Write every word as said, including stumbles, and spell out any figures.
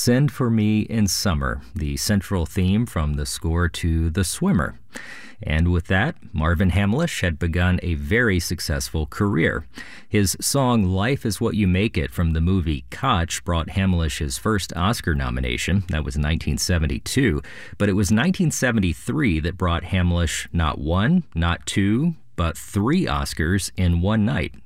Send for Me in Summer, the central theme from the score to The Swimmer. And with that, Marvin Hamlisch had begun a very successful career. His song Life is What You Make It from the movie Koch brought Hamlisch his first Oscar nomination. That was nineteen seventy-two. But it was nineteen seventy-three that brought Hamlisch not one, not two, but three Oscars in one night.